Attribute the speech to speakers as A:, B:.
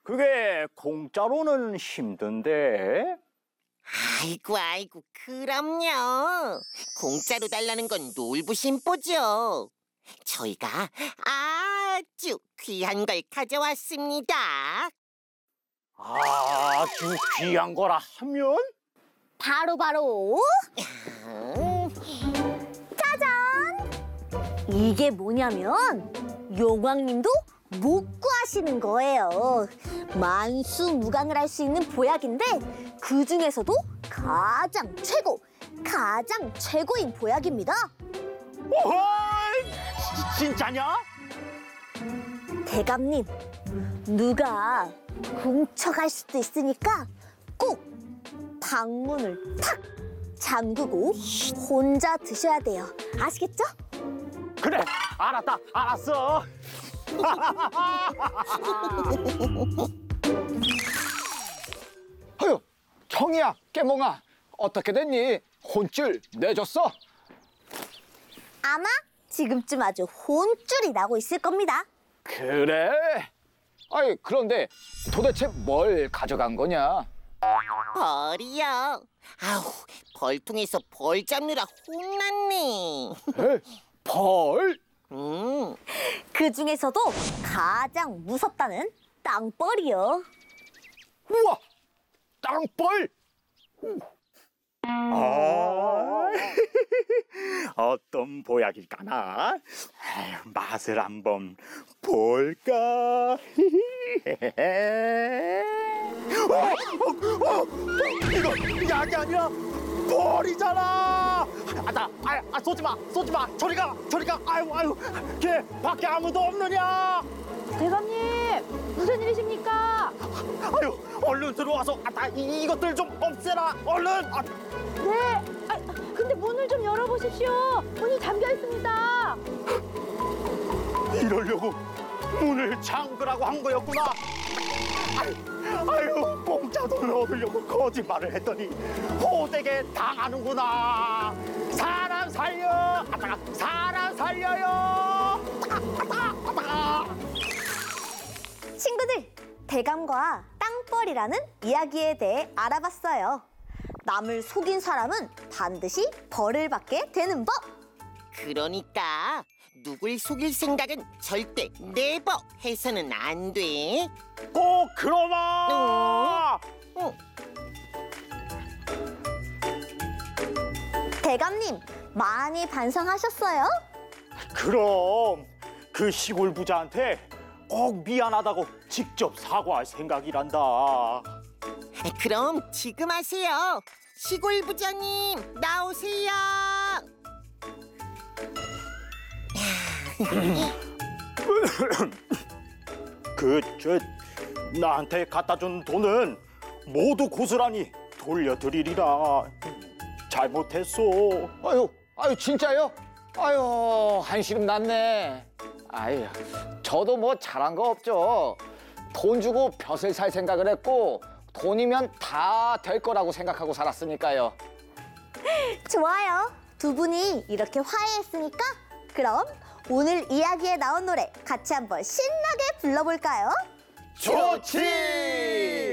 A: 그게 공짜로는 힘든데.
B: 아이고, 그럼요. 공짜로 달라는 건 놀부심보죠. 저희가 아주 귀한 걸 가져왔습니다.
A: 아주 귀한 거라 하면?
C: 바로 짜잔! 이게 뭐냐면 용왕님도 못 구하시는 거예요. 만수무강을 할 수 있는 보약인데 그 중에서도 가장 최고인 보약입니다.
A: 오헐! 진짜냐?
C: 대감님, 누가 훔쳐갈 수도 있으니까 꼭 방문을 탁 잠그고 혼자 드셔야 돼요. 아시겠죠?
A: 그래, 알았어.
D: 아유, 청이야, 깨몽아, 어떻게 됐니? 혼쭐 내줬어?
C: 아마 지금쯤 아주 혼쭐이 나고 있을 겁니다.
D: 그래? 아이, 그런데 도대체 뭘 가져간 거냐?
B: 벌이요. 아우, 벌통에서 벌 잡느라 혼났네.
D: 에? 벌?
C: 그 중에서도 가장 무섭다는 땅벌이요.
D: 우와, 땅벌!
A: 어떤 보약일까나? 맛을 한번 볼까? 이거 약이 아니라 벌이잖아! 쏘지 마! 저리 가! 아유, 걔 밖에 아무도 없느냐?
E: 대감님, 무슨 일이십니까?
A: 아유, 얼른 들어와서 이것들 좀 없애라! 얼른!
E: 네. 근데 문을 좀 열어보십시오. 문이 잠겨 있습니다.
A: 이러려고 문을 잠그라고 한 거였구나. 아유, 공짜 돈을 얻으려고 거짓말을 했더니 호되게 당하는구나. 사람 살려! 사람 살려요!
C: 친구들, 대감과 땅벌이라는 이야기에 대해 알아봤어요. 남을 속인 사람은 반드시 벌을 받게 되는 법.
B: 그러니까 누굴 속일 생각은 절대 네버 해서는 안 돼.
A: 꼭 그러마!
C: 대감님, 많이 반성하셨어요?
A: 그럼 그 시골 부자한테 꼭 미안하다고 직접 사과할 생각이란다.
B: 그럼 지금 하세요. 시골 부장님, 나오세요.
A: 나한테 갖다 준 돈은 모두 고스란히 돌려드리리라. 잘못했어.
D: 아유, 진짜요? 아유, 한시름 났네. 아유, 저도 뭐 잘한 거 없죠. 돈 주고 벼슬 살 생각을 했고 돈이면 다 될 거라고 생각하고 살았으니까요.
C: 좋아요. 두 분이 이렇게 화해했으니까 그럼 오늘 이야기에 나온 노래 같이 한번 신나게 불러볼까요?
D: 좋지!